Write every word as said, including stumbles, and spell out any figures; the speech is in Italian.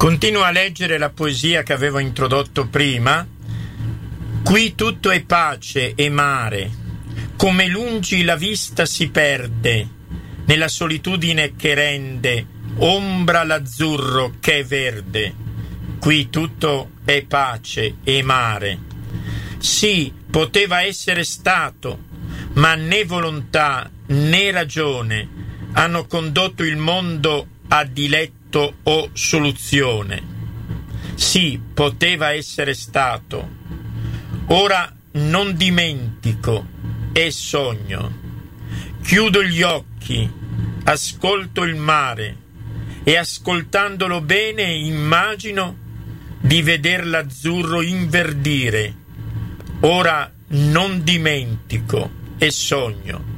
Continuo a leggere la poesia che avevo introdotto prima. Qui tutto è pace e mare, come lungi la vista si perde, nella solitudine che rende ombra l'azzurro che è verde. Qui tutto è pace e mare. Sì, poteva essere stato, ma né volontà né ragione hanno condotto il mondo a diletto o soluzione. Sì, poteva essere stato. Ora non dimentico, è sogno. Chiudo gli occhi, ascolto il mare e ascoltandolo bene immagino di veder l'azzurro inverdire. Ora non dimentico, è sogno.